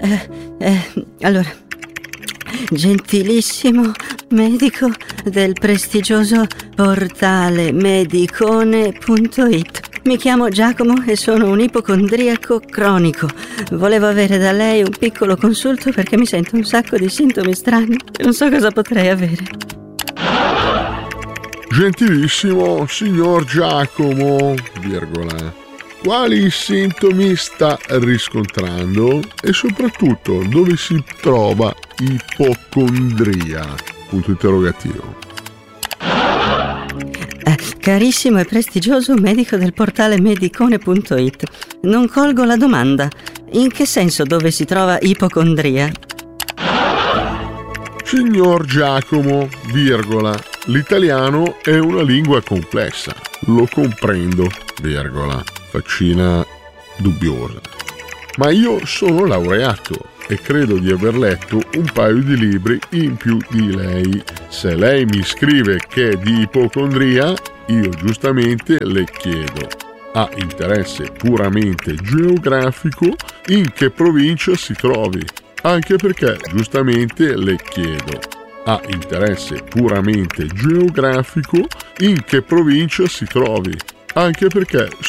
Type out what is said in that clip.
Allora, gentilissimo medico del prestigioso portale medicone.it. Mi chiamo Giacomo e sono un ipocondriaco cronico. Volevo avere da lei un piccolo consulto perché mi sento un sacco di sintomi strani e non so cosa potrei avere. Gentilissimo signor Giacomo, virgola, quali sintomi sta riscontrando e soprattutto dove si trova ipocondria? Punto interrogativo. Carissimo e prestigioso medico del portale medicone.it, non colgo la domanda. In che senso dove si trova ipocondria? Signor Giacomo, virgola, l'italiano è una lingua complessa, lo comprendo, virgola, faccina dubbiosa. Ma io sono laureato e credo di aver letto un paio di libri in più di lei. Se lei mi scrive che è di ipocondria, io giustamente le chiedo: ha interesse puramente geografico in che provincia si trovi? Anche perché giustamente le chiedo: ha interesse puramente geografico in che provincia si trovi? Anche perché